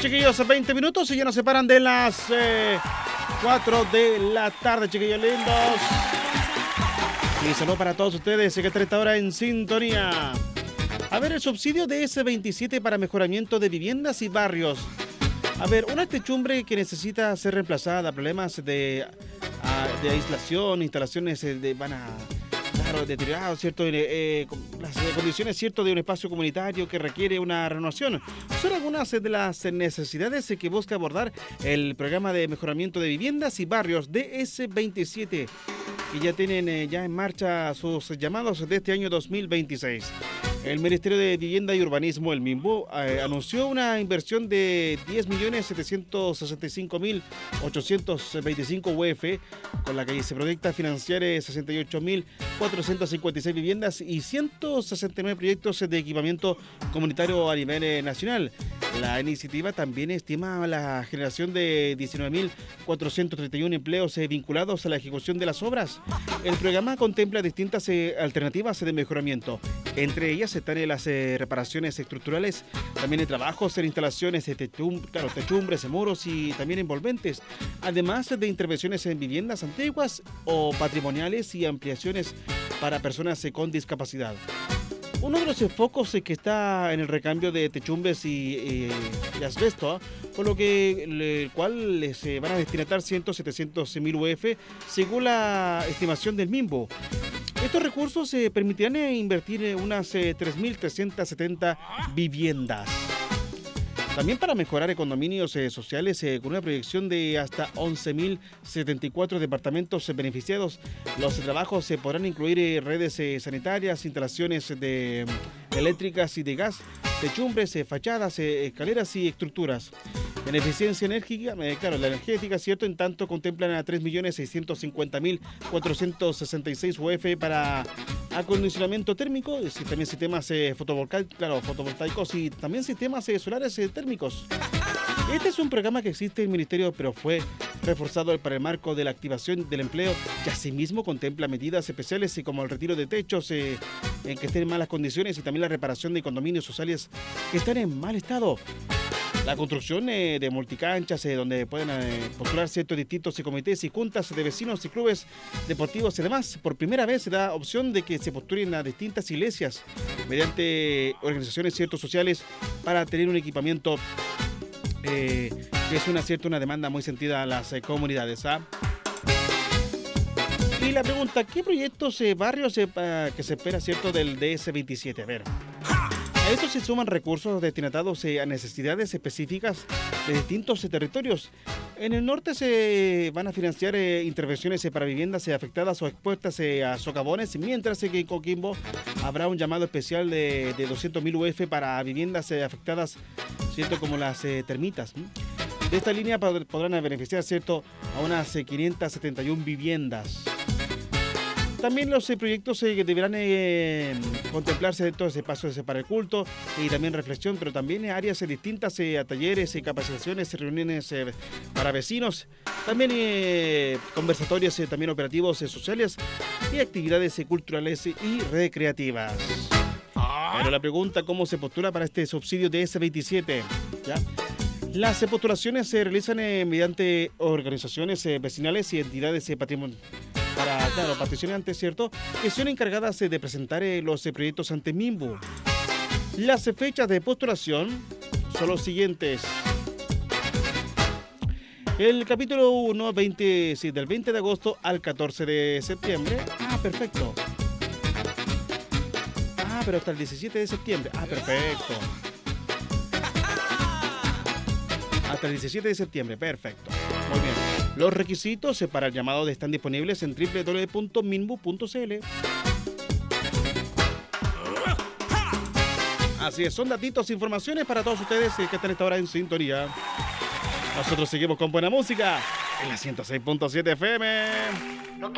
chiquillos, 20 minutos y ya nos separan de las 4 de la tarde, chiquillos lindos. Y saludo para todos ustedes que están esta hora en sintonía. A ver, el subsidio de S27 para mejoramiento de viviendas y barrios. A ver, una techumbre que necesita ser reemplazada, problemas de aislación, instalaciones deteriorado, ¿cierto? Las condiciones, ¿cierto?, de un espacio comunitario que requiere una renovación. Son algunas de las necesidades que busca abordar el programa de mejoramiento de viviendas y barrios DS27, que ya tienen ya en marcha sus llamados de este año 2026. El Ministerio de Vivienda y Urbanismo, el MIMBU, anunció una inversión de 10.765.825 UF, con la que se proyecta financiar 68.456 viviendas y 169 proyectos de equipamiento comunitario a nivel nacional. La iniciativa también estima la generación de 19.431 empleos vinculados a la ejecución de las obras. El programa contempla distintas alternativas de mejoramiento. Entre ellas están las reparaciones estructurales, también en trabajos en instalaciones de techumbres, muros y también envolventes, además de intervenciones en viviendas antiguas o patrimoniales y ampliaciones para personas con discapacidad. Uno de los focos que está en el recambio de techumbres y asbesto, por lo que el cual se van a destinar 700.000 UF según la estimación del MIMBU. Estos recursos permitirán invertir unas 3.370 viviendas. También para mejorar condominios sociales con una proyección de hasta 11.074 departamentos beneficiados. Los trabajos podrán incluir redes sanitarias, instalaciones eléctricas y de gas, techumbres, fachadas, escaleras y estructuras. En eficiencia enérgica, la energética, ¿cierto? En tanto contemplan a 3.650.466 UF para acondicionamiento térmico, también sistemas fotovoltaicos y también sistemas solares térmicos. Este es un programa que existe en el Ministerio, pero fue reforzado para el marco de la activación del empleo y asimismo contempla medidas especiales como el retiro de techos en que estén en malas condiciones y también la reparación de condominios sociales que están en mal estado. La construcción de multicanchas donde pueden postular ciertos distintos comités y juntas de vecinos y clubes deportivos y demás. Por primera vez se da opción de que se postulen a distintas iglesias mediante organizaciones ciertos sociales para tener un equipamiento que es una demanda muy sentida a las comunidades. Y la pregunta, ¿qué proyectos barrios que se espera, cierto, del DS27? A ver. A esto se suman recursos destinados a necesidades específicas de distintos territorios. En el norte se van a financiar intervenciones para viviendas afectadas o expuestas a socavones, mientras que en Coquimbo habrá un llamado especial de 200.000 UF para viviendas afectadas, ¿cierto?, como las termitas. De esta línea podrán beneficiar, ¿cierto?, a unas 571 viviendas. También los proyectos que deberán contemplarse dentro de ese espacio para el culto y también reflexión, pero también áreas distintas, a talleres, capacitaciones, reuniones para vecinos, también conversatorios, también operativos sociales y actividades culturales y recreativas. Pero la pregunta, ¿cómo se postula para este subsidio de S27? ¿Ya? Las postulaciones se realizan mediante organizaciones vecinales y entidades patrimoniales. Para, participantes, ¿cierto?, que son encargadas de presentar los proyectos ante MIMBU. Las fechas de postulación son los siguientes. El capítulo 1, del 20 de agosto al 14 de septiembre. Perfecto. Pero hasta el 17 de septiembre. Perfecto. Hasta el 17 de septiembre, perfecto. Muy bien. Los requisitos para el llamado están disponibles en www.minbu.cl. Así es, son datitos, informaciones para todos ustedes que están a esta hora en sintonía. Nosotros seguimos con buena música en la 106.7 FM.